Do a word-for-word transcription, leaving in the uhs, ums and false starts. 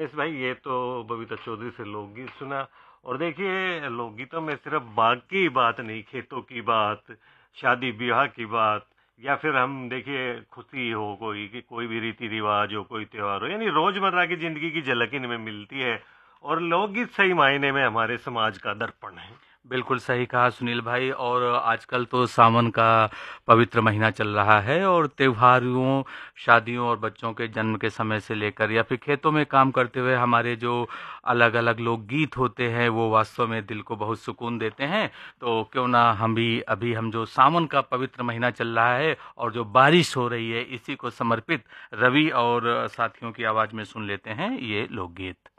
गणेश भाई, ये तो बबीता चौधरी से लोकगीत सुना। और देखिए, लोकगीतों में सिर्फ बाग की बात नहीं, खेतों की बात, शादी ब्याह की बात, या फिर हम देखिए खुशी हो कोई कि कोई भी रीति रिवाज हो, कोई त्योहार हो, यानी रोजमर्रा की जिंदगी की झलक इनमें मिलती है। और लोकगीत सही मायने में हमारे समाज का दर्पण है। बिल्कुल सही कहा सुनील भाई। और आजकल तो सावन का पवित्र महीना चल रहा है और त्योहारों, शादियों और बच्चों के जन्म के समय से लेकर या फिर खेतों में काम करते हुए हमारे जो अलग अलग लोक गीत होते हैं वो वास्तव में दिल को बहुत सुकून देते हैं। तो क्यों ना हम भी अभी हम जो सावन का पवित्र महीना चल रहा है और जो बारिश हो रही है इसी को समर्पित रवि और साथियों की आवाज में सुन लेते हैं ये लोकगीत।